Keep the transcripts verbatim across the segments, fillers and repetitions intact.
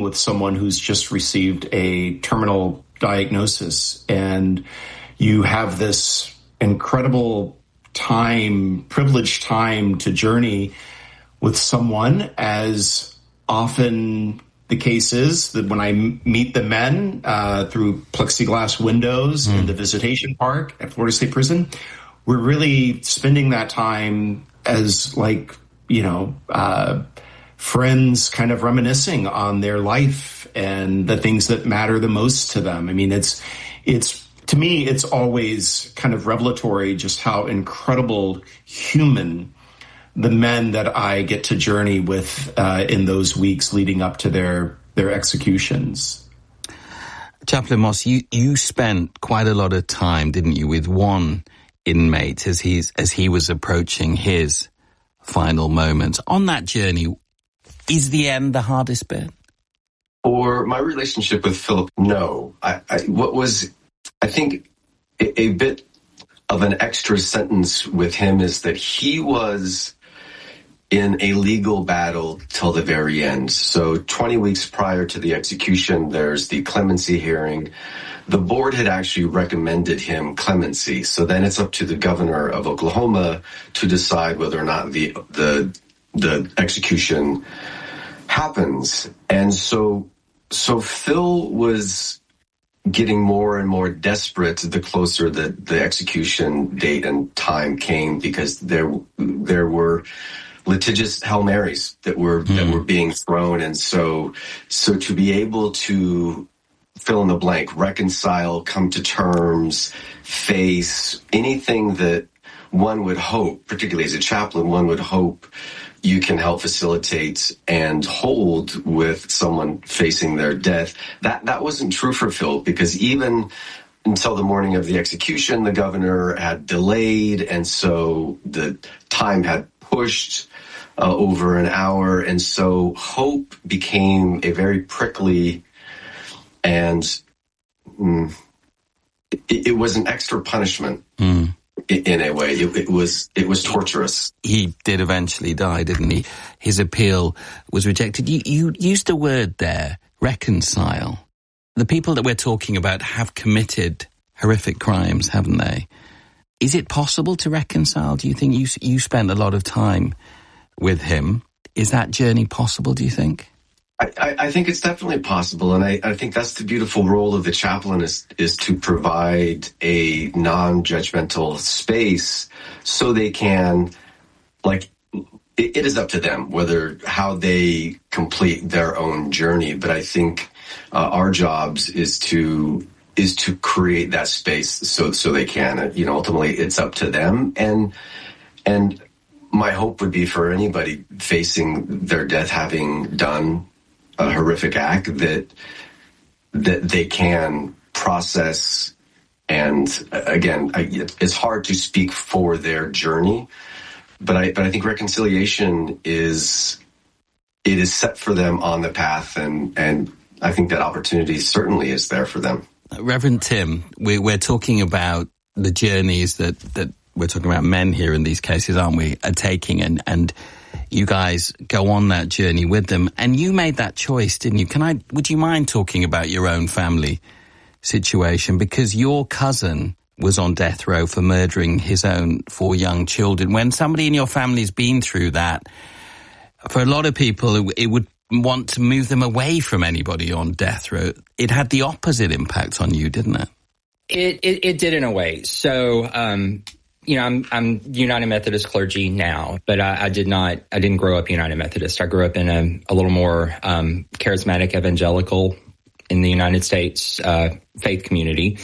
with someone who's just received a terminal diagnosis, and you have this incredible time, privileged time to journey with someone, as often the case is that when I m- meet the men uh, through plexiglass windows mm. in the visitation park at Florida State Prison, we're really spending that time as like, you know, uh, friends kind of reminiscing on their life and the things that matter the most to them. I mean, it's, it's, to me, it's always kind of revelatory just how incredible human the men that I get to journey with uh, in those weeks leading up to their, their executions. Chaplain Moss, you, you spent quite a lot of time, didn't you, with one inmate as he's as he was approaching his final moments. On that journey, is the end the hardest bit? For my relationship with Philip, no. I, I, what was, I think, a, a bit of an extra sentence with him is that he was in a legal battle till the very end. So twenty weeks prior to the execution, there's the clemency hearing. The board had actually recommended him clemency. So then it's up to the governor of Oklahoma to decide whether or not the the the execution happens. And so so Phil was getting more and more desperate the closer the, the execution date and time came, because there there were litigious Hail Marys that were mm. that were being thrown. And so so to be able to fill in the blank, reconcile, come to terms, face anything that one would hope, particularly as a chaplain, one would hope you can help facilitate and hold with someone facing their death. That that wasn't true for Phil, because even until the morning of the execution, the governor had delayed, and so the time had pushed uh, over an hour, and so hope became a very prickly and mm, it, it was an extra punishment mm. in, in a way. It, it was it was torturous. He did eventually die, didn't he? His appeal was rejected. You, you used a word there, reconcile. The people that we're talking about have committed horrific crimes, haven't they? Is it possible to reconcile? Do you think you you spent a lot of time with him? Is that journey possible, do you think? I, I think it's definitely possible, and I, I think that's the beautiful role of the chaplain is is to provide a non-judgmental space so they can, like, it, it is up to them whether how they complete their own journey. But I think uh, our jobs is to is to create that space so so they can. You know, ultimately, it's up to them, and and my hope would be for anybody facing their death, having done a horrific act, that that they can process. And again, I, it's hard to speak for their journey, but I but I think reconciliation is it is set for them on the path, and and I think that opportunity certainly is there for them. Reverend Tim, we, we're talking about the journeys that that we're talking about men here in these cases, aren't we? Are taking and and. You guys go on that journey with them, and you made that choice, didn't you? Can I, would you mind talking about your own family situation? Because your cousin was on death row for murdering his own four young children. When somebody in your family's been through that, for a lot of people, it would want to move them away from anybody on death row. It had the opposite impact on you, didn't it? It, it, it did in a way. So, um, You know, I'm I'm United Methodist clergy now, but I, I did not, I didn't grow up United Methodist. I grew up in a, a little more um, charismatic evangelical in the United States uh, faith community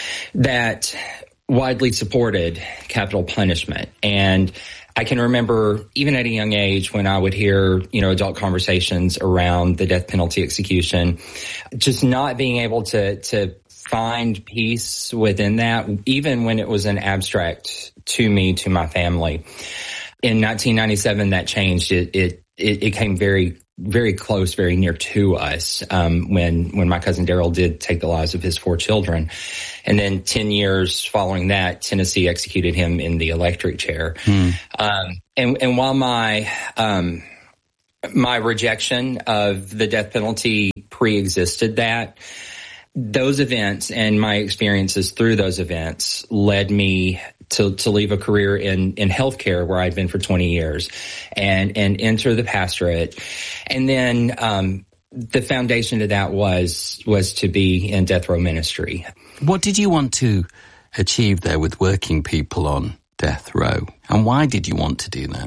that widely supported capital punishment. And I can remember even at a young age when I would hear, you know, adult conversations around the death penalty execution, just not being able to to find peace within that, even when it was an abstract to me, to my family. In nineteen ninety-seven, that changed. It it it, it came very, very close, very near to us um, when when my cousin Daryl did take the lives of his four children. And then ten years following that, Tennessee executed him in the electric chair. Hmm. Um, and, and while my um, my rejection of the death penalty pre-existed that. Those events and my experiences through those events led me to, to leave a career in, in healthcare where I'd been for twenty years and, and enter the pastorate. And then, um, the foundation to that was, was to be in death row ministry. What did you want to achieve there with working people on death row? And why did you want to do that?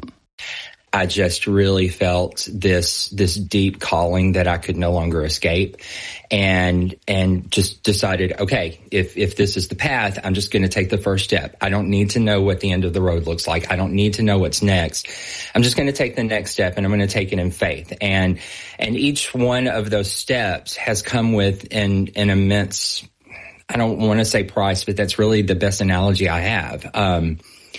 I just really felt this, this deep calling that I could no longer escape, and, and just decided, okay, if, if this is the path, I'm just going to take the first step. I don't need to know what the end of the road looks like. I don't need to know what's next. I'm just going to take the next step, and I'm going to take it in faith. And, and each one of those steps has come with an, an immense, I don't want to say price, but that's really the best analogy I have. Um,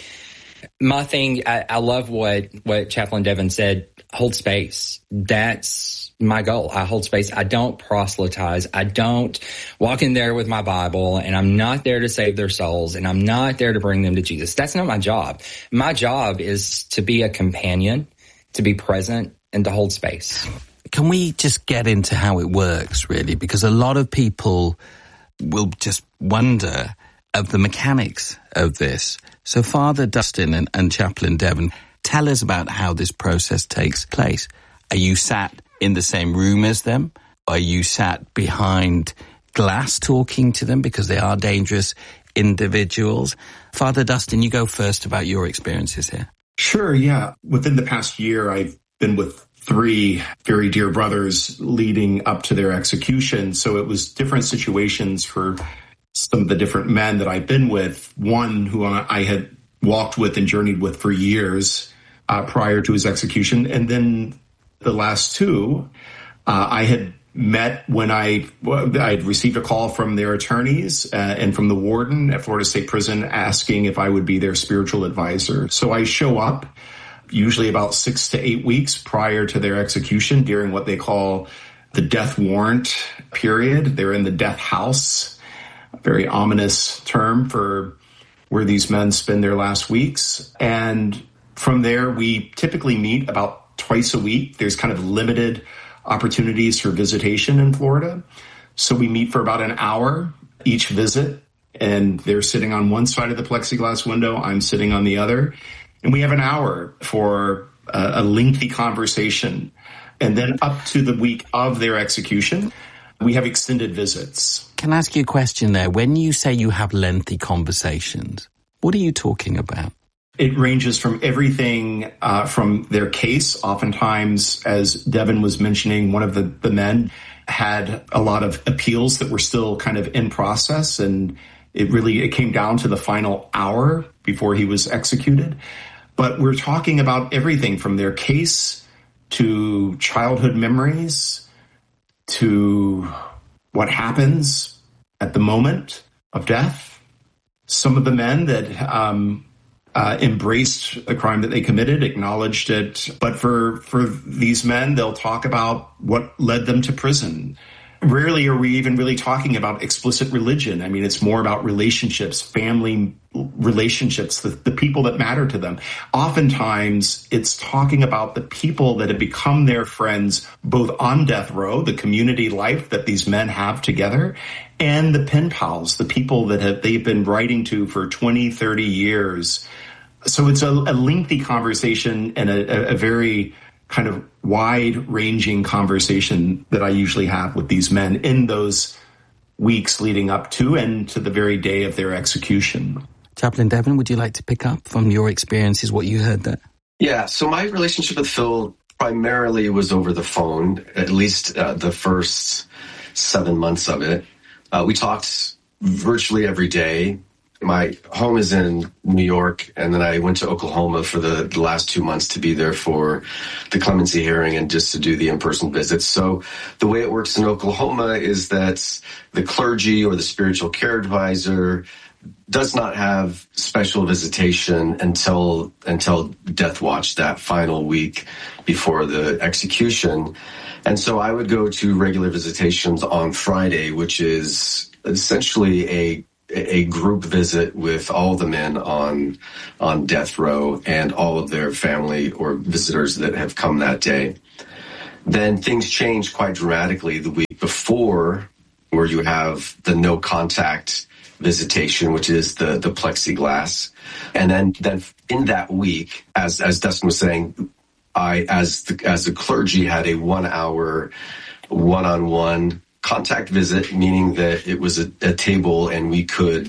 My thing, I, I love what, what Chaplain Devin said, hold space. That's my goal. I hold space. I don't proselytize. I don't walk in there with my Bible, and I'm not there to save their souls, and I'm not there to bring them to Jesus. That's not my job. My job is to be a companion, to be present, and to hold space. Can we just get into how it works, really? Because a lot of people will just wonder of the mechanics of this. So Father Dustin and, and Chaplain Devin, tell us about how this process takes place. Are you sat in the same room as them? Are you sat behind glass talking to them because they are dangerous individuals? Father Dustin, you go first about your experiences here. Sure, yeah. Within the past year, I've been with three very dear brothers leading up to their execution. So it was different situations for some of the different men that I've been with. One who I had walked with and journeyed with for years uh, prior to his execution. And then the last two, uh, I had met when I I'd received a call from their attorneys uh, and from the warden at Florida State Prison asking if I would be their spiritual advisor. So I show up usually about six to eight weeks prior to their execution during what they call the death warrant period. They're in the death house, a very ominous term for where these men spend their last weeks. And from there, we typically meet about twice a week. There's kind of limited opportunities for visitation in Florida. So we meet for about an hour each visit, and they're sitting on one side of the plexiglass window. I'm sitting on the other. And we have an hour for a, a lengthy conversation. And then up to the week of their execution, we have extended visits. Can I ask you a question there? When you say you have lengthy conversations, what are you talking about? It ranges from everything uh, from their case. Oftentimes, as Devin was mentioning, one of the, the men had a lot of appeals that were still kind of in process, and it really it came down to the final hour before he was executed. But we're talking about everything from their case to childhood memories to what happens at the moment of death. Some of the men that um, uh, embraced the crime that they committed, acknowledged it. But for, for these men, they'll talk about what led them to prison. Rarely are we even really talking about explicit religion. I mean, it's more about relationships, family relationships, the, the people that matter to them. Oftentimes, it's talking about the people that have become their friends, both on death row, the community life that these men have together, and the pen pals, the people that have they've been writing to for twenty, thirty years. So it's a, a lengthy conversation and a, a, a very kind of wide-ranging conversation that I usually have with these men in those weeks leading up to and to the very day of their execution. Chaplain Devin, would you like to pick up from your experiences, what you heard there? Yeah, so my relationship with Phil primarily was over the phone, at least uh, the first seven months of it. Uh, we talked virtually every day. My home is in New York, and then I went to Oklahoma for the, the last two months to be there for the clemency hearing and just to do the in-person visits. So the way it works in Oklahoma is that the clergy or the spiritual care advisor does not have special visitation until until Death Watch, that final week before the execution. And so I would go to regular visitations on Friday, which is essentially a a group visit with all the men on on death row and all of their family or visitors that have come that day. then things change quite dramatically the week before, where you have the no contact visitation, which is the, the plexiglass. And then, then in that week, as, as Dustin was saying, I, as the, as the clergy, had a one hour one-on-one contact visit, meaning that it was a, a table and we could,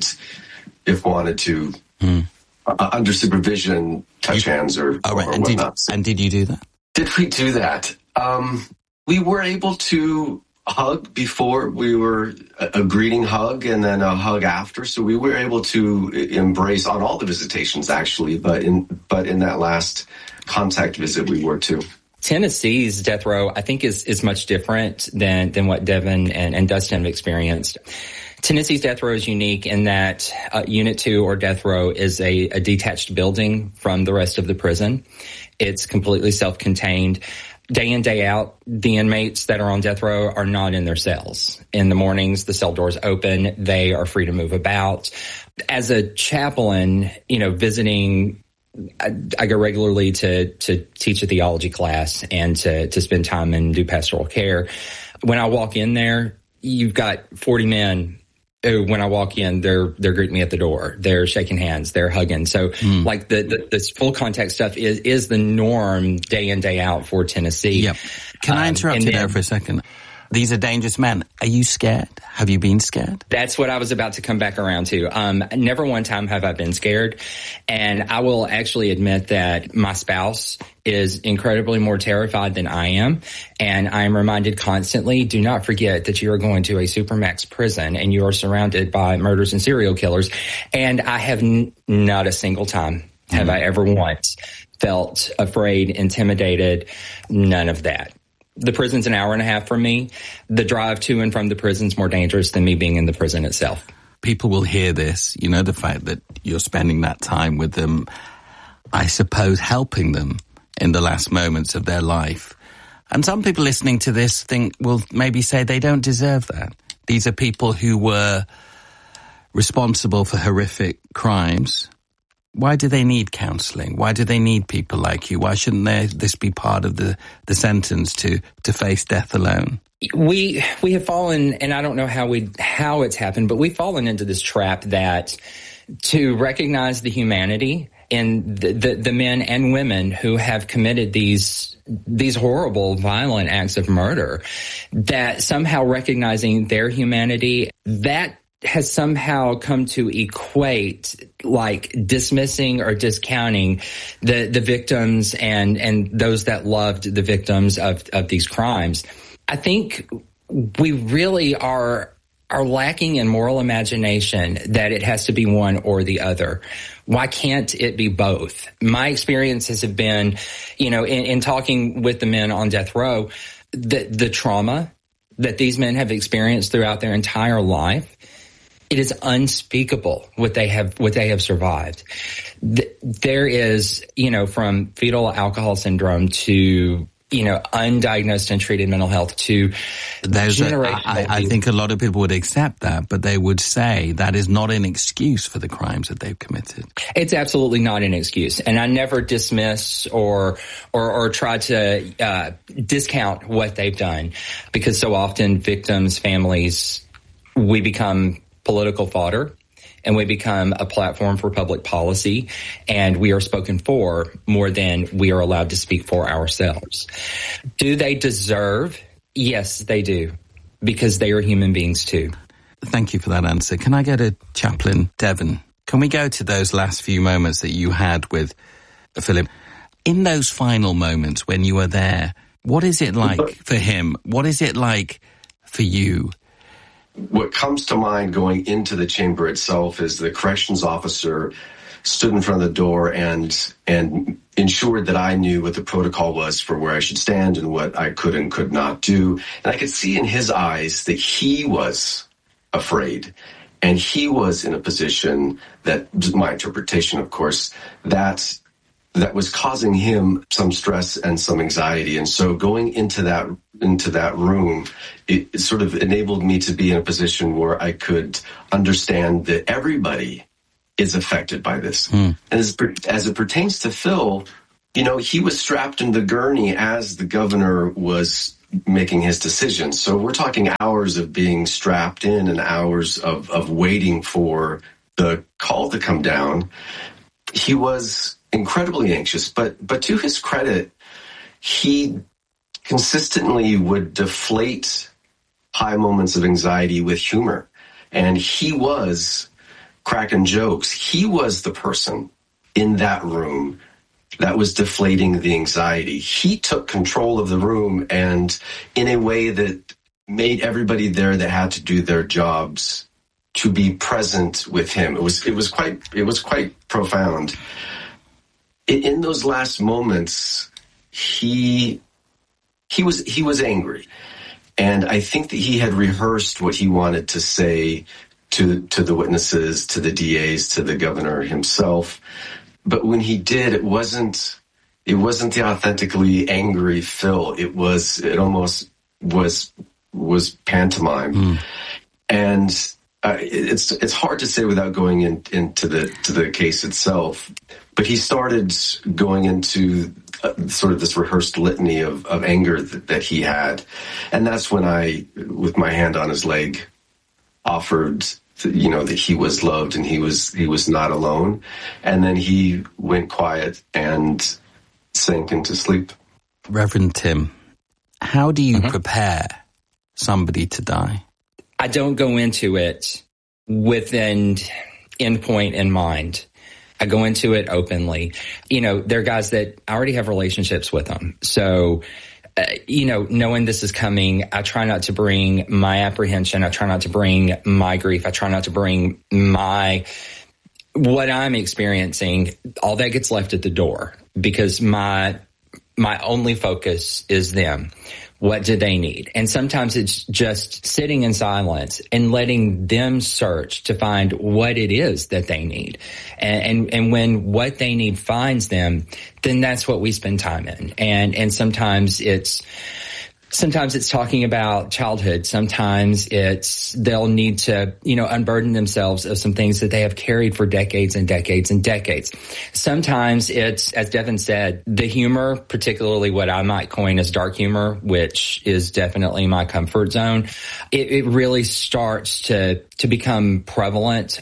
if wanted to, mm. uh, under supervision, touch you, hands or, oh, right. or and whatnot. Did, and did you do that? Did we do that? Um, we were able to hug before. We were a, a greeting hug and then a hug after. So we were able to embrace on all the visitations, actually. But in but in that last contact visit, we were too. Tennessee's death row, I think, is is much different than than what Devin and, and Dustin have experienced. Tennessee's death row is unique in that uh, Unit two or death row is a, a detached building from the rest of the prison. It's completely self-contained. Day in, day out, the inmates that are on death row are not in their cells. In the mornings, the cell doors open. They are free to move about. As a chaplain, you know, visiting, I, I go regularly to, to teach a theology class and to, to spend time and do pastoral care. When I walk in there, you've got forty men who, when I walk in, they're, they're greeting me at the door. They're shaking hands. They're hugging. So mm. like the, the, this full contact stuff is, is the norm day in, day out for Tennessee. Yep. Can um, I interrupt you then, there for a second? These are dangerous men. Are you scared? Have you been scared? That's what I was about to come back around to. Um, never one time have I been scared. And I will actually admit that my spouse is incredibly more terrified than I am. And I am reminded constantly, do not forget that you are going to a supermax prison and you are surrounded by murderers and serial killers. And I have n- not a single time have mm. I ever once felt afraid, intimidated, none of that. The prison's an hour and a half from me. The drive to and from the prison's more dangerous than me being in the prison itself. People will hear this, you know, the fact that you're spending that time with them, I suppose helping them in the last moments of their life. And some people listening to this think, will maybe say they don't deserve that. These are people who were responsible for horrific crimes. Why do they need counselling? Why do they need people like you? Why shouldn't they, this be part of the, the sentence to, to face death alone? We we have fallen, and I don't know how we how it's happened, but we've fallen into this trap that to recognize the humanity in the, the, the men and women who have committed these these horrible, violent acts of murder, that somehow recognizing their humanity, that has somehow come to equate like dismissing or discounting the, the victims and, and those that loved the victims of, of these crimes. I think we really are, are lacking in moral imagination that it has to be one or the other. Why can't it be both? My experiences have been, you know, in, in talking with the men on death row, the, the trauma that these men have experienced throughout their entire life, it is unspeakable what they have, what they have survived. There is, you know, from fetal alcohol syndrome to, you know, undiagnosed and treated mental health to There's a, I, I think a lot of people would accept that, but they would say that is not an excuse for the crimes that they've committed. It's absolutely not an excuse. And I never dismiss or, or, or try to, uh, discount what they've done, because so often victims, families, we become political fodder, and we become a platform for public policy, and we are spoken for more than we are allowed to speak for ourselves. Do they deserve? Yes, they do, because they are human beings too. Thank you for that answer. Can I get a chaplain, Devin? Can we go to those last few moments that you had with Philip? In those final moments when you were there, what is it like for him? What is it like for you? What comes to mind going into the chamber itself is the corrections officer stood in front of the door and and ensured that I knew what the protocol was for where I should stand and what I could and could not do. And I could see in his eyes that he was afraid. And he was in a position that, my interpretation, of course, that that was causing him some stress and some anxiety. And so going into that into that room, it, it sort of enabled me to be in a position where I could understand that everybody is affected by this. Mm. And as, as it pertains to Phil, you know, he was strapped in the gurney as the governor was making his decision. So we're talking hours of being strapped in and hours of, of waiting for the call to come down. He was incredibly anxious, but but to his credit, he consistently would deflate high moments of anxiety with humor. And he was cracking jokes. He was the person in that room that was deflating the anxiety. He took control of the room, and in a way that made everybody there that had to do their jobs to be present with him. It was it was quite it was quite profound. In, in those last moments, he he was he was angry, and I think that he had rehearsed what he wanted to say to to the witnesses, to the D As, to the governor himself. But when he did, it wasn't it wasn't the authentically angry Phil. It was it almost was was pantomime, mm. and uh, it's it's hard to say without going in, into the to the case itself. But he started going into uh, sort of this rehearsed litany of, of anger that, that he had, and that's when I, with my hand on his leg, offered, you know, that he was loved and he was he was not alone. And then he went quiet and sank into sleep. Reverend Tim, how do you mm-hmm. prepare somebody to die? I don't go into it with an endpoint in mind. I go into it openly. You know, there are guys that I already have relationships with them. So, Uh, you know, knowing this is coming, I try not to bring my apprehension. I try not to bring my grief. I try not to bring my, what I'm experiencing. All that gets left at the door because my, my only focus is them. What do they need? And sometimes it's just sitting in silence and letting them search to find what it is that they need. And, and, and when what they need finds them, then that's what we spend time in. And, and sometimes it's, sometimes it's talking about childhood. Sometimes it's, they'll need to, you know, unburden themselves of some things that they have carried for decades and decades and decades. Sometimes it's, as Devin said, the humor, particularly what I might coin as dark humor, which is definitely my comfort zone. It, it really starts to, to become prevalent.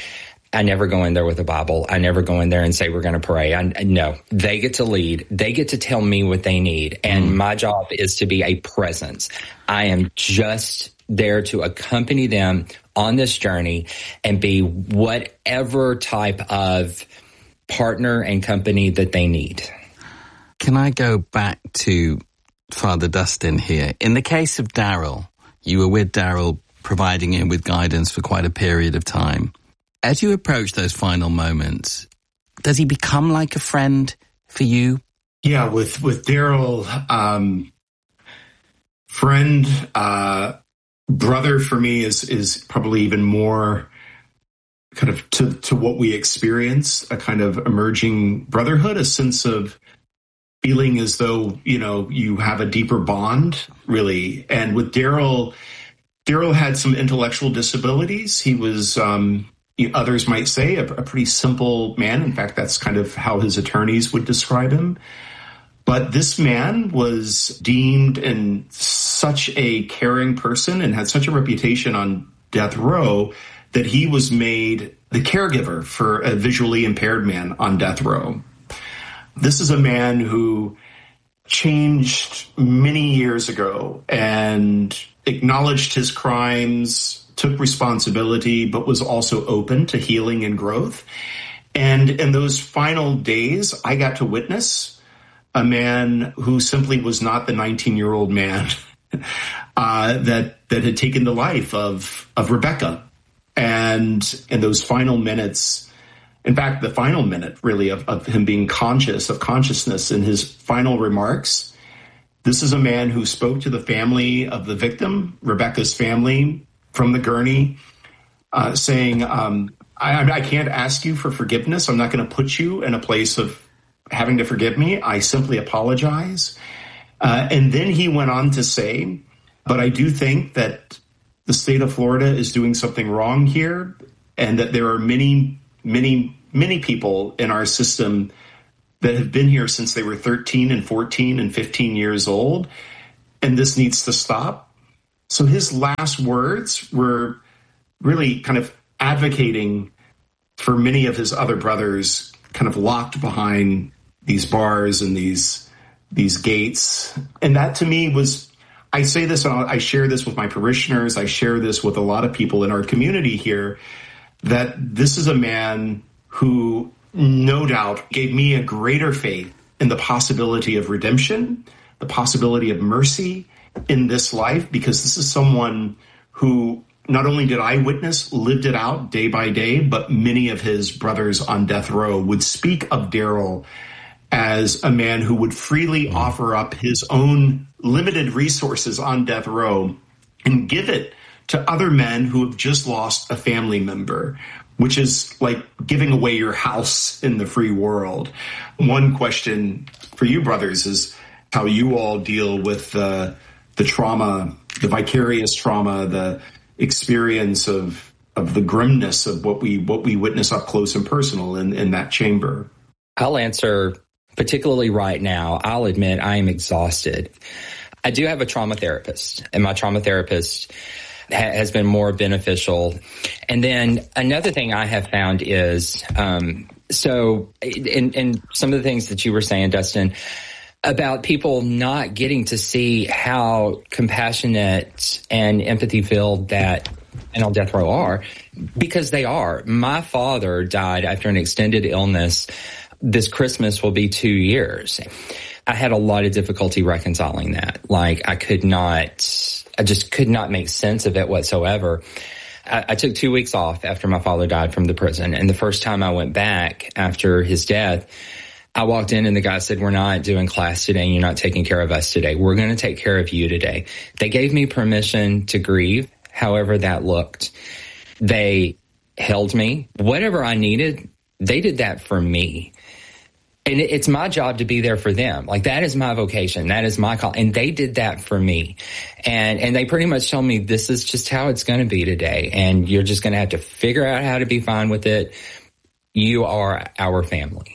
I never go in there with a Bible. I never go in there and say, we're going to pray. I, no, they get to lead. They get to tell me what they need. And mm. my job is to be a presence. I am just there to accompany them on this journey and be whatever type of partner and company that they need. Can I go back to Father Dustin here? In the case of Daryl, you were with Daryl, providing him with guidance for quite a period of time. As you approach those final moments, does he become like a friend for you? Yeah, with, with Daryl, um, friend, uh, brother for me is, is probably even more kind of to, to what we experience, a kind of emerging brotherhood, a sense of feeling as though, you know, you have a deeper bond, really. And with Daryl, Daryl had some intellectual disabilities. He was, um, others might say, a, a pretty simple man. In fact, that's kind of how his attorneys would describe him. But this man was deemed in such a caring person and had such a reputation on death row that he was made the caregiver for a visually impaired man on death row. This is a man who changed many years ago and acknowledged his crimes, took responsibility, but was also open to healing and growth. And in those final days, I got to witness a man who simply was not the nineteen-year-old man uh, that that had taken the life of of Rebecca. And in those final minutes, in fact, the final minute, really, of, of him being conscious, of consciousness in his final remarks, this is a man who spoke to the family of the victim, Rebecca's family, from the gurney, uh, saying, um, I, I can't ask you for forgiveness. I'm not going to put you in a place of having to forgive me. I simply apologize. Uh, and then he went on to say, but I do think that the state of Florida is doing something wrong here, and that there are many, many, many people in our system that have been here since they were thirteen and fourteen and fifteen years old, and this needs to stop. So his last words were really kind of advocating for many of his other brothers kind of locked behind these bars and these these gates. And that to me was, I say this, I share this with my parishioners, I share this with a lot of people in our community here, that this is a man who no doubt gave me a greater faith in the possibility of redemption, the possibility of mercy in this life, because this is someone who not only did I witness, lived it out day by day, but many of his brothers on death row would speak of Daryl as a man who would freely offer up his own limited resources on death row and give it to other men who have just lost a family member, which is like giving away your house in the free world. One question for you, brothers, is how you all deal with the, the trauma, the vicarious trauma, the experience of of the grimness of what we what we witness up close and personal in, in that chamber. I'll answer, particularly right now, I'll admit I am exhausted. I do have a trauma therapist, and my trauma therapist ha- has been more beneficial. And then another thing I have found is, um, so in, in some of the things that you were saying, Dustin, about people not getting to see how compassionate and empathy-filled that and on death row are, because they are. My father died after an extended illness. This Christmas will be two years. I had a lot of difficulty reconciling that. Like, I could not, I just could not make sense of it whatsoever. I, I took two weeks off after my father died from the prison. And the first time I went back after his death, I walked in and the guy said, "We're not doing class today and you're not taking care of us today. We're going to take care of you today." They gave me permission to grieve, however that looked. They held me. Whatever I needed, they did that for me. And it's my job to be there for them. Like, that is my vocation. That is my call. And they did that for me. And, and they pretty much told me, this is just how it's going to be today. And you're just going to have to figure out how to be fine with it. You are our family.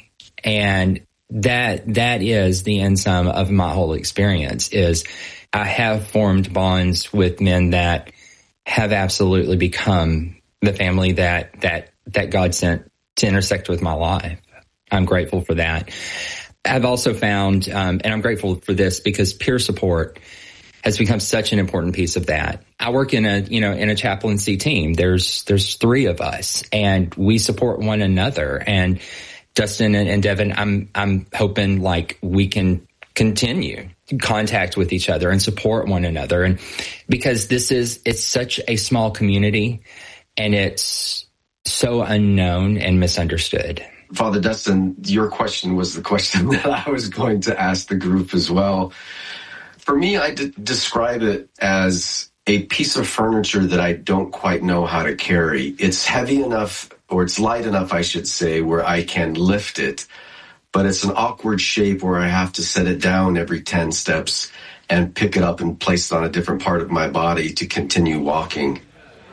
And that, that is the end sum of my whole experience, is I have formed bonds with men that have absolutely become the family that, that, that God sent to intersect with my life. I'm grateful for that. I've also found, um, and I'm grateful for this because peer support has become such an important piece of that. I work in a, you know, in a chaplaincy team. There's, there's three of us and we support one another. And Dustin and, and Devin, I'm, I'm hoping like we can continue contact with each other and support one another. And because this is, it's such a small community and it's so unknown and misunderstood. Father Dustin, your question was the question that I was going to ask the group as well. For me, I d- describe it as a piece of furniture that I don't quite know how to carry. It's heavy enough, or it's light enough, I should say, where I can lift it, but it's an awkward shape where I have to set it down every ten steps and pick it up and place it on a different part of my body to continue walking.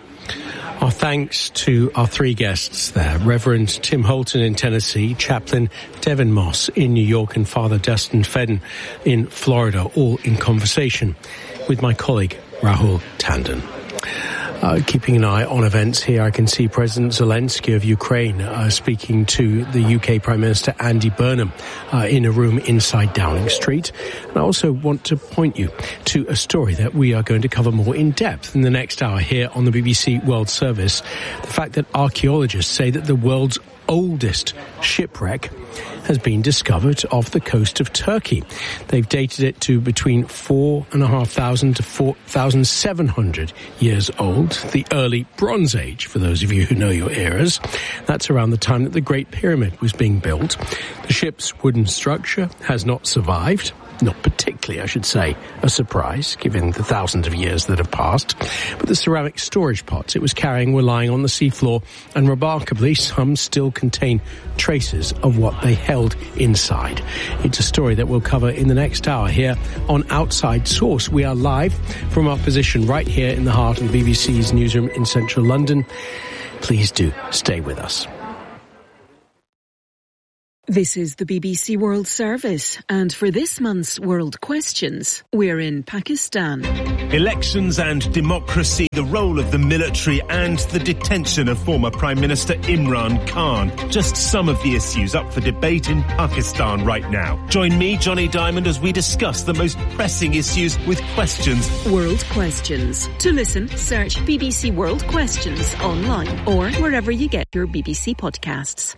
Our thanks to our three guests there, Reverend Tim Holton in Tennessee, Chaplain Devin Moss in New York, and Father Dustin Fedden in Florida, all in conversation with my colleague, Rahul Tandon. Uh, keeping an eye on events here, I can see President Zelensky of Ukraine uh, speaking to the U K Prime Minister Andy Burnham uh, in a room inside Downing Street. And I also want to point you to a story that we are going to cover more in depth in the next hour here on the B B C World Service. The fact that archaeologists say that the world's oldest shipwreck has been discovered off the coast of Turkey. They've dated it to between four and a half thousand to four thousand seven hundred years old, the early Bronze Age, for those of you who know your eras. That's around the time that the Great Pyramid was being built. The ship's wooden structure has not survived. Not particularly, I should say, a surprise, given the thousands of years that have passed. But the ceramic storage pots it was carrying were lying on the seafloor, and remarkably, some still contain traces of what they held inside. It's a story that we'll cover in the next hour here on Outside Source. We are live from our position right here in the heart of the B B C's newsroom in central London. Please do stay with us. This is the B B C World Service, and for this month's World Questions, we're in Pakistan. Elections and democracy, the role of the military and the detention of former Prime Minister Imran Khan. Just some of the issues up for debate in Pakistan right now. Join me, Johnny Diamond, as we discuss the most pressing issues with questions. World Questions. To listen, search B B C World Questions online or wherever you get your B B C podcasts.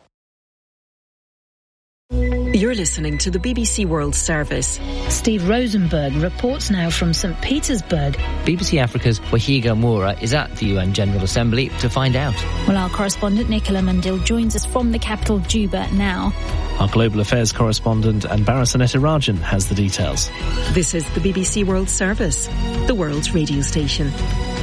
You're listening to the B B C World Service. Steve Rosenberg reports now from Saint Petersburg. B B C Africa's Wahiga Moura is at the U N General Assembly to find out. Well, our correspondent Nicola Mandil joins us from the capital, Juba, now. Our global affairs correspondent Anbara Sanetirajan has the details. This is the B B C World Service, the world's radio station.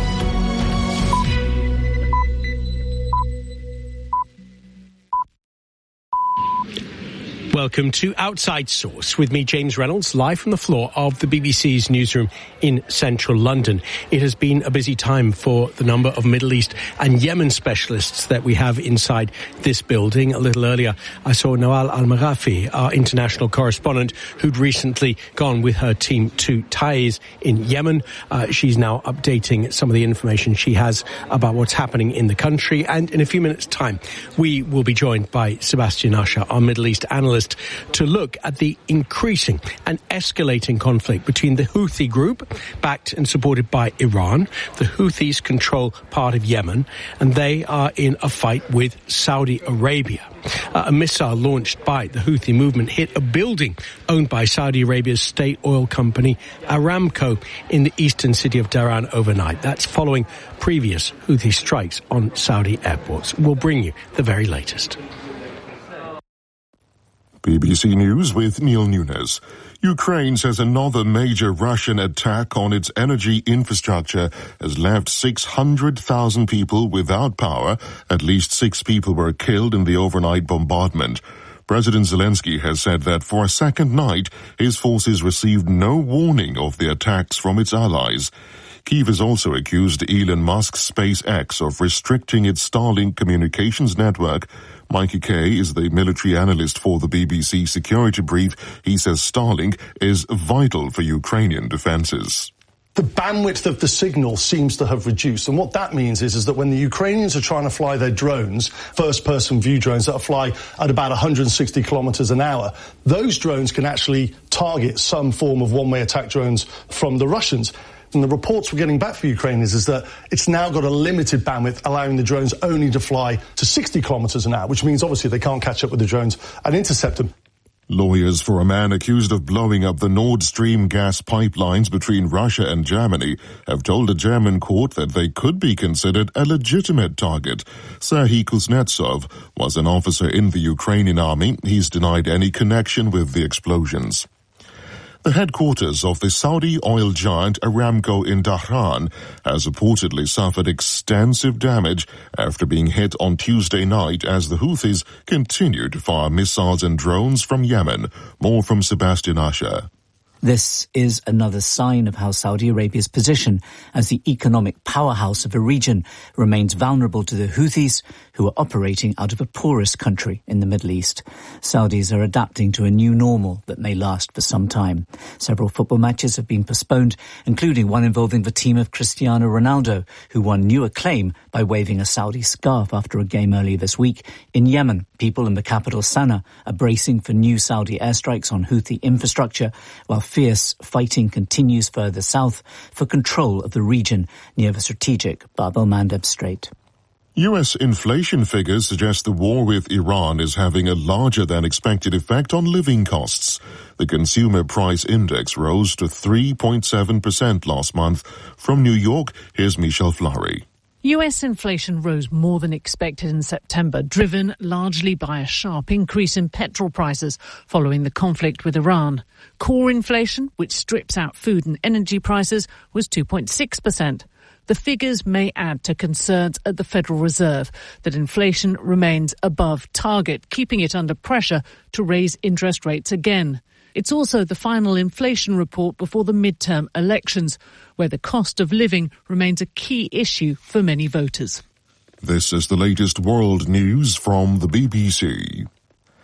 Welcome to Outside Source with me, James Reynolds, live from the floor of the B B C's newsroom in central London. It has been a busy time for the number of Middle East and Yemen specialists that we have inside this building. A little earlier, I saw Nawal Al-Maghafi, our international correspondent, who'd recently gone with her team to Taiz in Yemen. Uh, she's now updating some of the information she has about what's happening in the country. And in a few minutes' time, we will be joined by Sebastian Usher, our Middle East analyst, to look at the increasing and escalating conflict between the Houthi group, backed and supported by Iran. The Houthis control part of Yemen, and they are in a fight with Saudi Arabia. Uh, a missile launched by the Houthi movement hit a building owned by Saudi Arabia's state oil company Aramco in the eastern city of Dhahran overnight. That's following previous Houthi strikes on Saudi airports. We'll bring you the very latest. B B C News with Neil Nunes. Ukraine says another major Russian attack on its energy infrastructure has left six hundred thousand people without power. At least six people were killed in the overnight bombardment. President Zelensky has said that for a second night, his forces received no warning of the attacks from its allies. Kyiv has also accused Elon Musk's SpaceX of restricting its Starlink communications network. Mikey Kay is the military analyst for the B B C Security Brief. He says Starlink is vital for Ukrainian defenses. The bandwidth of the signal seems to have reduced. And what that means is, is that when the Ukrainians are trying to fly their drones, first-person view drones that fly at about one hundred sixty kilometers an hour, those drones can actually target some form of one-way attack drones from the Russians. And the reports we're getting back from Ukraine is, is that it's now got a limited bandwidth, allowing the drones only to fly to sixty kilometers an hour, which means obviously they can't catch up with the drones and intercept them. Lawyers for a man accused of blowing up the Nord Stream gas pipelines between Russia and Germany have told a German court that they could be considered a legitimate target. Serhiy Kuznetsov was an officer in the Ukrainian army. He's denied any connection with the explosions. The headquarters of the Saudi oil giant Aramco in Dhahran has reportedly suffered extensive damage after being hit on Tuesday night as the Houthis continue to fire missiles and drones from Yemen. More from Sebastian Usher. This is another sign of how Saudi Arabia's position as the economic powerhouse of a region remains vulnerable to the Houthis, who are operating out of a porous country in the Middle East. Saudis are adapting to a new normal that may last for some time. Several football matches have been postponed, including one involving the team of Cristiano Ronaldo, who won new acclaim by waving a Saudi scarf after a game earlier this week. In Yemen, people in the capital Sana'a are bracing for new Saudi airstrikes on Houthi infrastructure, while fierce fighting continues further south for control of the region near the strategic Bab el-Mandeb Strait. U S inflation figures suggest the war with Iran is having a larger than expected effect on living costs. The Consumer Price Index rose to three point seven percent last month. From New York, here's Michelle Fleury. U S inflation rose more than expected in September, driven largely by a sharp increase in petrol prices following the conflict with Iran. Core inflation, which strips out food and energy prices, was two point six percent. The figures may add to concerns at the Federal Reserve that inflation remains above target, keeping it under pressure to raise interest rates again. It's also the final inflation report before the midterm elections, where the cost of living remains a key issue for many voters. This is the latest world news from the B B C.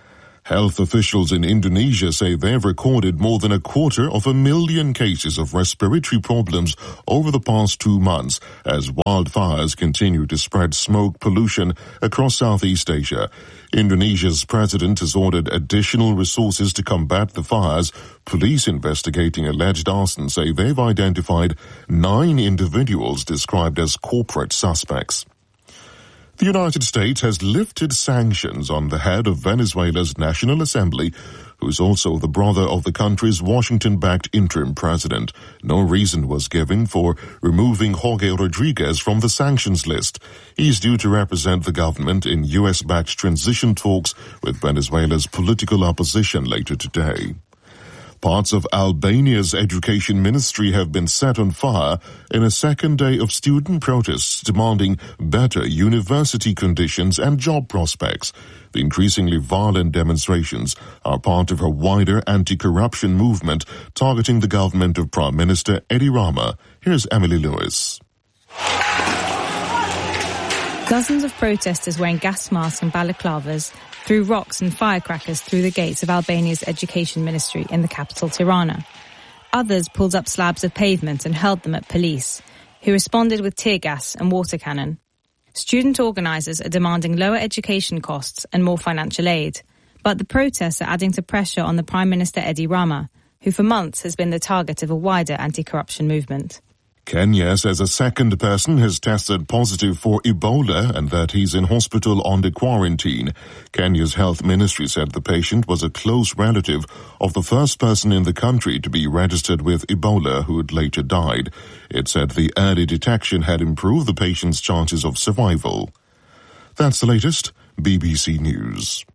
Health officials in Indonesia say they've recorded more than a quarter of a million cases of respiratory problems over the past two months as wildfires continue to spread smoke pollution across Southeast Asia. Indonesia's president has ordered additional resources to combat the fires. Police investigating alleged arson say they've identified nine individuals described as corporate suspects. The United States has lifted sanctions on the head of Venezuela's National Assembly, who is also the brother of the country's Washington-backed interim president. No reason was given for removing Jorge Rodriguez from the sanctions list. He's due to represent the government in U S-backed transition talks with Venezuela's political opposition later today. Parts of Albania's education ministry have been set on fire in a second day of student protests demanding better university conditions and job prospects. The increasingly violent demonstrations are part of a wider anti-corruption movement targeting the government of Prime Minister Edi Rama. Here's Emily Lewis. Dozens of protesters wearing gas masks and balaclavas threw rocks and firecrackers through the gates of Albania's education ministry in the capital Tirana. Others pulled up slabs of pavement and hurled them at police, who responded with tear gas and water cannon. Student organisers are demanding lower education costs and more financial aid, but the protests are adding to pressure on the Prime Minister Edi Rama, who for months has been the target of a wider anti-corruption movement. Kenya says a second person has tested positive for Ebola and that he's in hospital under quarantine. Kenya's health ministry said the patient was a close relative of the first person in the country to be registered with Ebola who had later died. It said the early detection had improved the patient's chances of survival. That's the latest B B C News.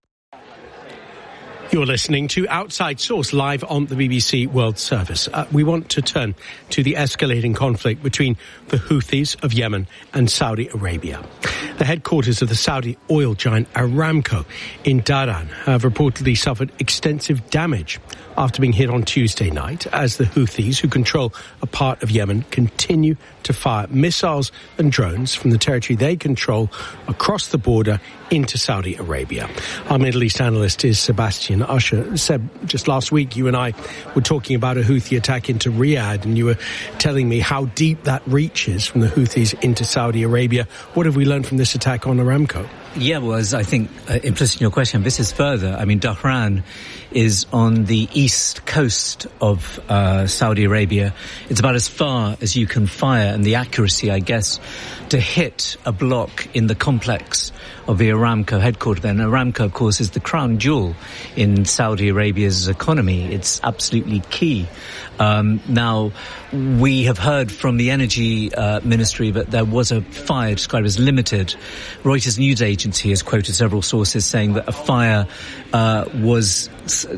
You're listening to Outside Source live on the B B C World Service. Uh, we want to turn to the escalating conflict between the Houthis of Yemen and Saudi Arabia. The headquarters of the Saudi oil giant Aramco in Dhahran have reportedly suffered extensive damage after being hit on Tuesday night as the Houthis, who control a part of Yemen, continue to fire missiles and drones from the territory they control across the border into Saudi Arabia. Our Middle East analyst is Sebastian Usher. Seb, just last week you and I were talking about a Houthi attack into Riyadh, and you were telling me how deep that reaches from the Houthis into Saudi Arabia. What have we learned from this attack on Aramco? Yeah, well, as I think uh, implicit in your question, this is further. I mean, Dhahran is on the east coast of uh, Saudi Arabia. It's about as far as you can fire, and the accuracy, I guess, to hit a block in the complex of the Aramco headquarters. And Aramco, of course, is the crown jewel in Saudi Arabia's economy. It's absolutely key. Um, now, we have heard from the energy uh, ministry that there was a fire described as limited. Reuters news agency has quoted several sources saying that a fire uh, was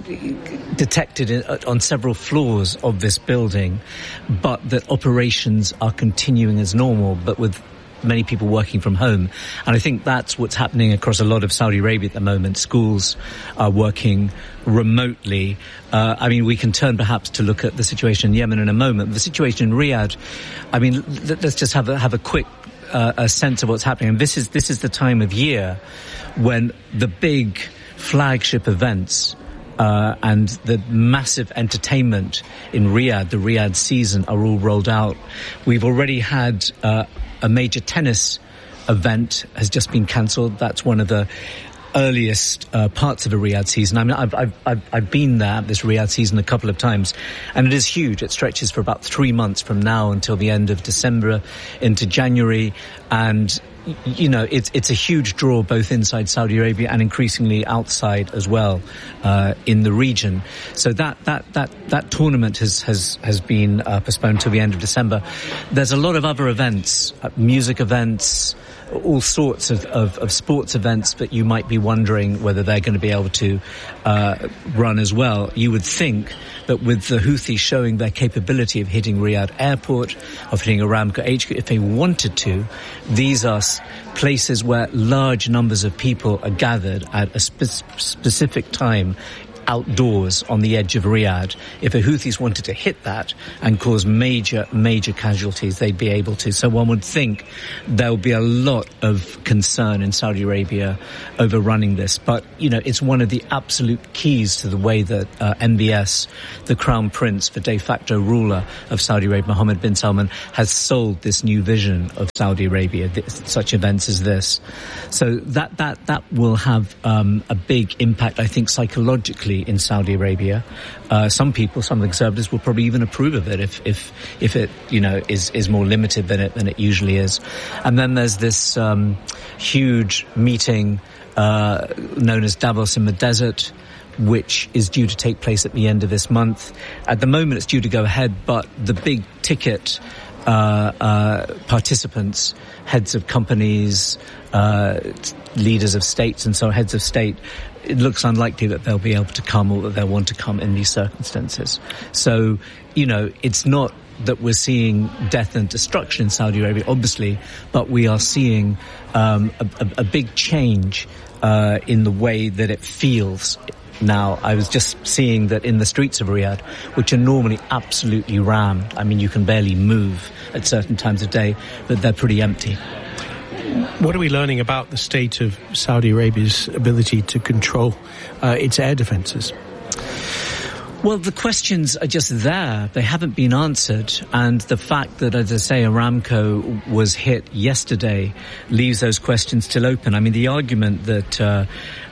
detected in, uh, on several floors of this building, but that operations are continuing as normal, but with many people working from home. And I think that's what's happening across a lot of Saudi Arabia at the moment. Schools are working remotely. Uh, I mean, we can turn perhaps to look at the situation in Yemen in a moment. The situation in Riyadh, I mean, let's just have a, have a quick uh, a sense of what's happening. And this is, this is the time of year when the big flagship events Uh, and the massive entertainment in Riyadh, the Riyadh season, are all rolled out. We've already had uh, a major tennis event has just been cancelled. That's one of the earliest uh, parts of a Riyadh season. I mean, I've, I've, I've, I've been there, this Riyadh season, a couple of times, and it is huge. It stretches for about three months from now until the end of December into January, and you know, it's it's a huge draw both inside Saudi Arabia and increasingly outside as well uh, in the region. So that that that that tournament has has has been uh, postponed till the end of December. There's a lot of other events, uh, music events, all sorts of, of, of sports events that you might be wondering whether they're going to be able to uh, run as well. You would think that with the Houthis showing their capability of hitting Riyadh Airport, of hitting Aramco H Q, if they wanted to, these are places where large numbers of people are gathered at a spe- specific time outdoors on the edge of Riyadh. If the Houthis wanted to hit that and cause major, major casualties, they'd be able to. So one would think there would be a lot of concern in Saudi Arabia over running this. But, you know, it's one of the absolute keys to the way that uh, M B S, the Crown Prince, the de facto ruler of Saudi Arabia, Mohammed bin Salman, has sold this new vision of Saudi Arabia, this, such events as this. So that, that, that will have um, a big impact, I think, psychologically in Saudi Arabia. Uh, some people, some of the conservatives will probably even approve of it if, if, if it, you know, is, is more limited than it, than it usually is. And then there's this, um, huge meeting, uh, known as Davos in the Desert, which is due to take place at the end of this month. At the moment it's due to go ahead, but the big ticket, uh, uh, participants, heads of companies, uh, leaders of states and so on, heads of state, it looks unlikely that they'll be able to come or that they'll want to come in these circumstances. So, you know, it's not that we're seeing death and destruction in Saudi Arabia, obviously, but we are seeing um, a, a, a big change uh, in the way that it feels. Now, I was just seeing that in the streets of Riyadh, which are normally absolutely rammed, I mean, you can barely move at certain times of day, but they're pretty empty. What are we learning about the state of Saudi Arabia's ability to control uh, its air defences? Well, the questions are just there. They haven't been answered. And the fact that, as I say, Aramco was hit yesterday leaves those questions still open. I mean, the argument that uh,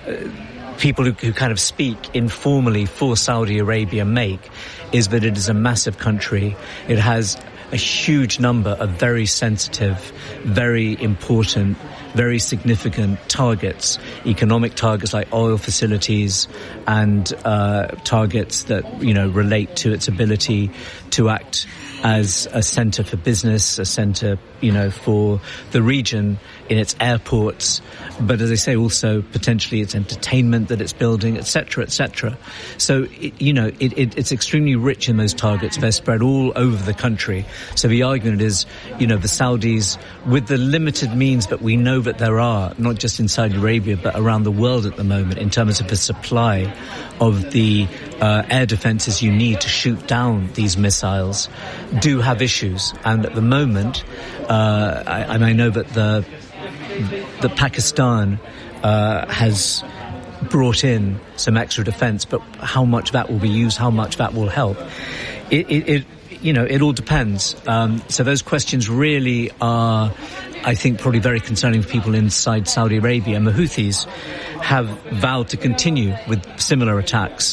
people who, who kind of speak informally for Saudi Arabia make is that it is a massive country. It has a huge number of very sensitive, very important, very significant targets, economic targets like oil facilities and uh, targets that, you know, relate to its ability to act as a centre for business, a centre, you know, for the region in its airports, but as I say, also potentially its entertainment that it's building, et cetera, et cetera. So, it, you know, it, it, it's extremely rich in those targets. They're spread all over the country. So the argument is, you know, the Saudis, with the limited means that we know that there are, not just in Saudi Arabia, but around the world at the moment, in terms of the supply of the uh, air defences you need to shoot down these missiles, do have issues. And at the moment, uh, I, and I know that the that Pakistan uh, has brought in some extra defence, but how much that will be used, how much that will help, it, it, it you know, it all depends. Um, so those questions really are, I think, probably very concerning for people inside Saudi Arabia. And the Houthis have vowed to continue with similar attacks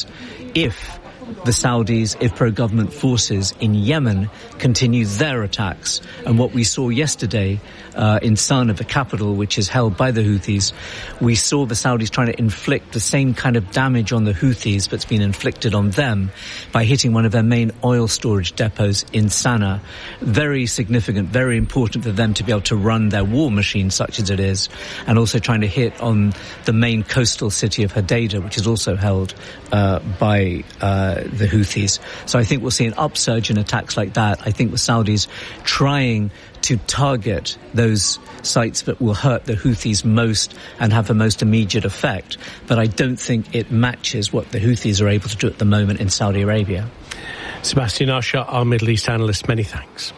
if the Saudis, if pro-government forces in Yemen continue their attacks. And what we saw yesterday uh, in Sana'a, the capital, which is held by the Houthis, we saw the Saudis trying to inflict the same kind of damage on the Houthis that's been inflicted on them by hitting one of their main oil storage depots in Sana'a. Very significant, very important for them to be able to run their war machine, such as it is, and also trying to hit on the main coastal city of Hodeidah, which is also held uh, by uh, the Houthis. So I think we'll see an upsurge in attacks like that. I think the Saudis trying to target those sites that will hurt the Houthis most and have the most immediate effect. But I don't think it matches what the Houthis are able to do at the moment in Saudi Arabia. Sebastian Usher, our Middle East analyst, many thanks.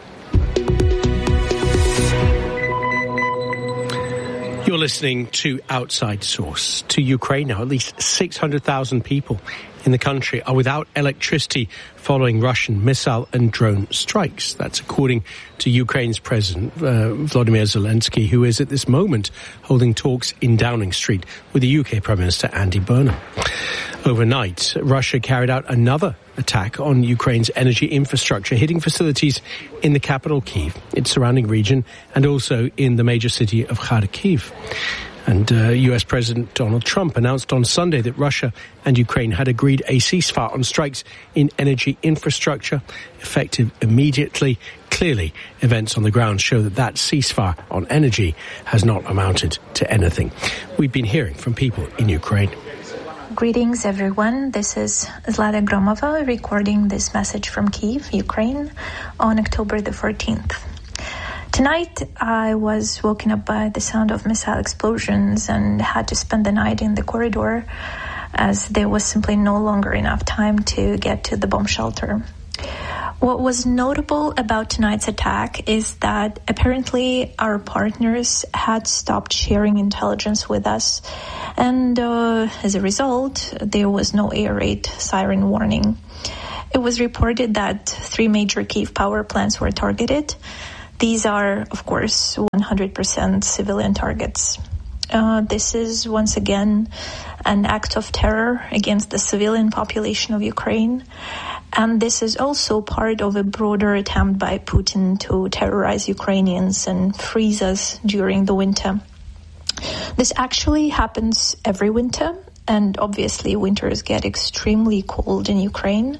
You're listening to Outside Source. To Ukraine now, at least six hundred thousand people in the country are without electricity following Russian missile and drone strikes. That's according to Ukraine's President, uh, Volodymyr Zelensky, who is at this moment holding talks in Downing Street with the U K Prime Minister Andy Burnham. Overnight, Russia carried out another attack on Ukraine's energy infrastructure, hitting facilities in the capital, Kyiv, its surrounding region, and also in the major city of Kharkiv. And uh, U S President Donald Trump announced on Sunday that Russia and Ukraine had agreed a ceasefire on strikes in energy infrastructure, effective immediately. Clearly, events on the ground show that that ceasefire on energy has not amounted to anything. We've been hearing from people in Ukraine. Greetings, everyone. This is Zlata Gromova recording this message from Kyiv, Ukraine, on October the fourteenth. Tonight, I was woken up by the sound of missile explosions and had to spend the night in the corridor as there was simply no longer enough time to get to the bomb shelter. What was notable about tonight's attack is that apparently our partners had stopped sharing intelligence with us, and uh, as a result, there was no air raid siren warning. It was reported that three major Kyiv power plants were targeted. These are, of course, one hundred percent civilian targets. Uh, this is, once again, an act of terror against the civilian population of Ukraine. And this is also part of a broader attempt by Putin to terrorize Ukrainians and freeze us during the winter. This actually happens every winter, and obviously winters get extremely cold in Ukraine.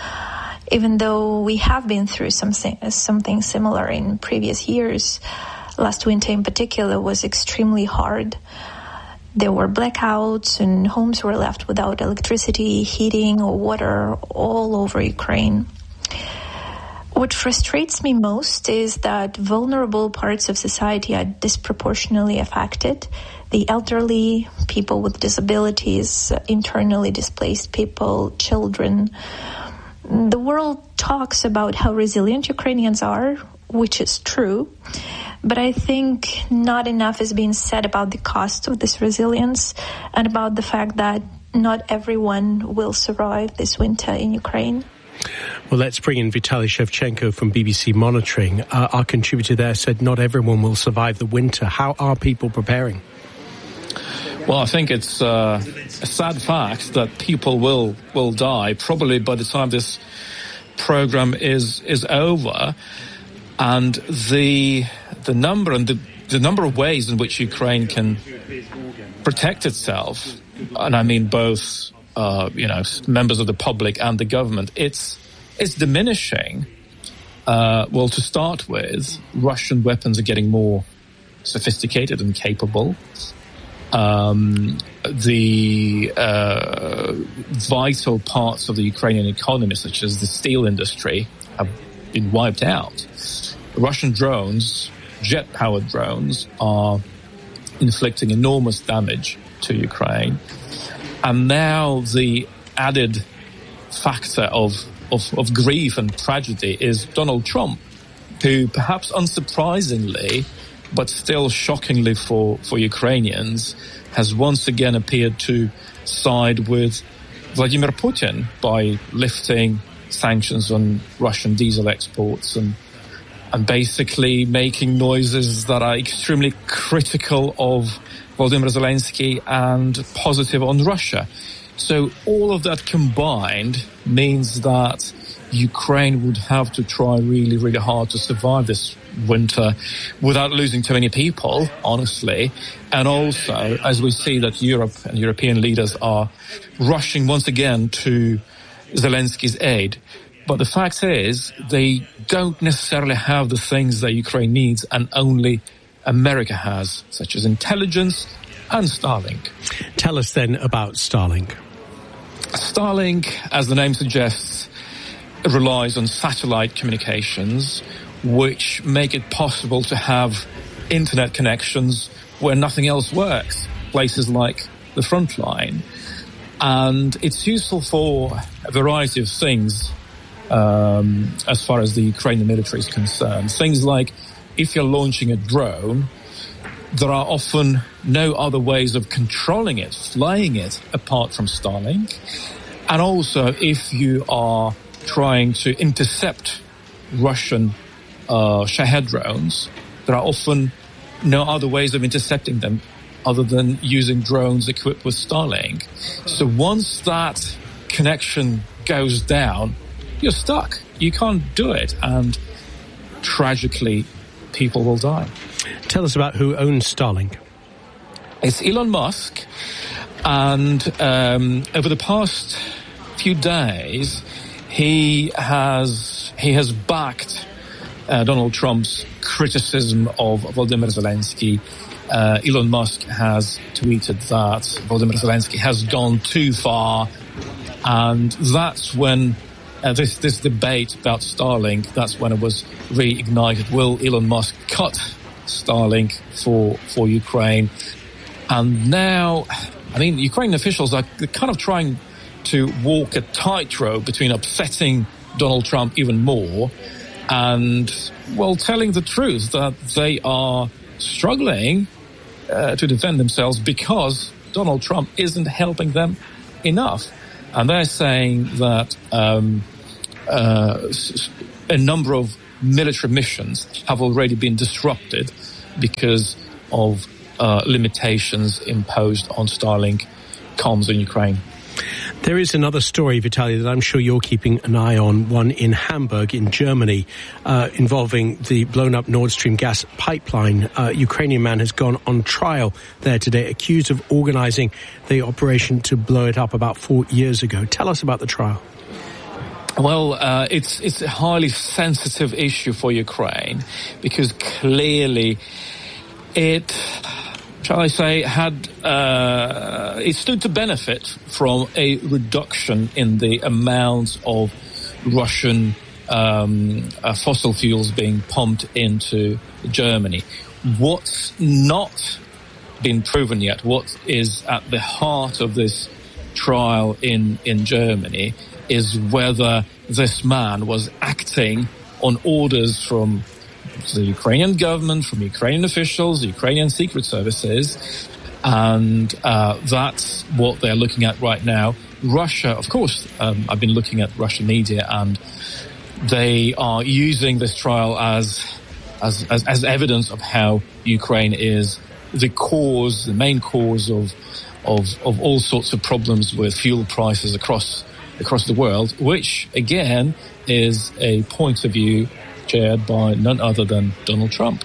Even though we have been through something, something similar in previous years, last winter in particular was extremely hard. There were blackouts and homes were left without electricity, heating, or water all over Ukraine. What frustrates me most is that vulnerable parts of society are disproportionately affected. The elderly, people with disabilities, internally displaced people, children. The world talks about how resilient Ukrainians are, which is true. But I think not enough is being said about the cost of this resilience and about the fact that not everyone will survive this winter in Ukraine. Well, let's bring in Vitaly Shevchenko from B B C Monitoring. Uh, our contributor there said not everyone will survive the winter. How are people preparing? Well, I think it's uh, a sad fact that people will will die probably by the time this program is is over. And the the number and the, the number of ways in which Ukraine can protect itself, and I mean both, uh, you know, members of the public and the government, it's it's diminishing. Uh, well, to start with, Russian weapons are getting more sophisticated and capable. Um, the uh, vital parts of the Ukrainian economy, such as the steel industry, have been wiped out. Russian drones, jet-powered drones, are inflicting enormous damage to Ukraine. And now the added factor of, of, of grief and tragedy is Donald Trump, who perhaps unsurprisingly, but still shockingly for, for Ukrainians, has once again appeared to side with Vladimir Putin by lifting sanctions on Russian diesel exports and and basically making noises that are extremely critical of Volodymyr Zelensky and positive on Russia. So all of that combined means that Ukraine would have to try really, really hard to survive this winter without losing too many people, honestly. And also, as we see that Europe and European leaders are rushing once again to Zelensky's aid. But the fact is, they don't necessarily have the things that Ukraine needs and only America has, such as intelligence and Starlink. Tell us then about Starlink. Starlink, as the name suggests, relies on satellite communications, which make it possible to have internet connections where nothing else works, places like the front line. And it's useful for a variety of things. Um, as far as the Ukrainian military is concerned. Things like if you're launching a drone, there are often no other ways of controlling it, flying it, apart from Starlink. And also if you are trying to intercept Russian uh, Shahed drones, there are often no other ways of intercepting them other than using drones equipped with Starlink. So once that connection goes down, you're stuck. You can't do it. And tragically, people will die. Tell us about who owns Starlink. It's Elon Musk. And um, over the past few days, he has he has backed uh, Donald Trump's criticism of Volodymyr Zelensky. Uh, Elon Musk has tweeted that Volodymyr Zelensky has gone too far. And that's when Uh, this this debate about Starlink, that's when it was reignited. Will Elon Musk cut Starlink for for Ukraine? And now, I mean, Ukrainian officials are kind of trying to walk a tightrope between upsetting Donald Trump even more and, well, telling the truth that they are struggling uh, to defend themselves because Donald Trump isn't helping them enough. And they're saying that um, uh, a number of military missions have already been disrupted because of uh, limitations imposed on Starlink comms in Ukraine. There is another story, Vitaly, that I'm sure you're keeping an eye on, one in Hamburg in Germany, uh, involving the blown-up Nord Stream gas pipeline. A uh, Ukrainian man has gone on trial there today, accused of organising the operation to blow it up about four years ago. Tell us about the trial. Well, uh, it's it's a highly sensitive issue for Ukraine because clearly it, shall I say, had uh, it stood to benefit from a reduction in the amount of Russian um, uh, fossil fuels being pumped into Germany. What's not been proven yet, what is at the heart of this trial in in Germany, is whether this man was acting on orders from the Ukrainian government, from Ukrainian officials, Ukrainian secret services, and uh, that's what they're looking at right now. Russia, of course, um, I've been looking at Russian media, and they are using this trial as, as as as evidence of how Ukraine is the cause, the main cause of of of all sorts of problems with fuel prices across across the world, which, again, is a point of view shared by none other than Donald Trump.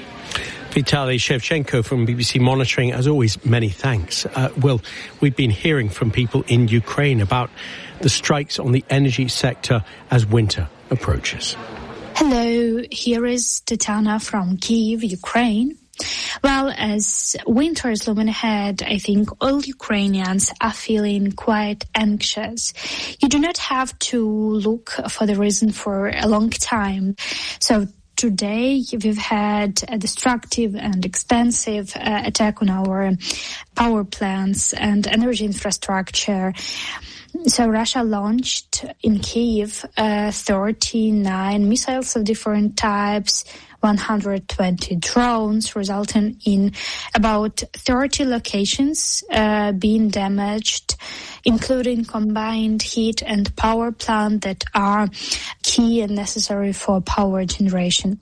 Vitaly Shevchenko from B B C Monitoring, as always, many thanks. Uh, well, we've been hearing from people in Ukraine about the strikes on the energy sector as winter approaches. Hello, here is Tatiana from Kyiv, Ukraine. Well, as winter is looming ahead, I think all Ukrainians are feeling quite anxious. You do not have to look for the reason for a long time. So today we've had a destructive and extensive uh, attack on our power plants and energy infrastructure. So Russia launched in Kyiv uh, thirty-nine missiles of different types, one hundred twenty drones, resulting in about thirty locations uh, being damaged, including combined heat and power plant that are key and necessary for power generation.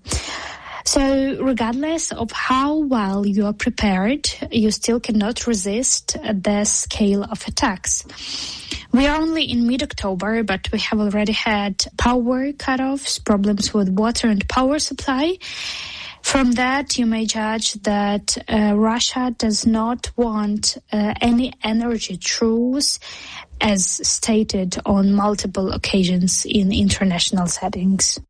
So regardless of how well you are prepared, you still cannot resist the scale of attacks. We are only in mid-October, but we have already had power cutoffs, problems with water and power supply. From that, you may judge that uh, Russia does not want uh, any energy truce, as stated on multiple occasions in international settings.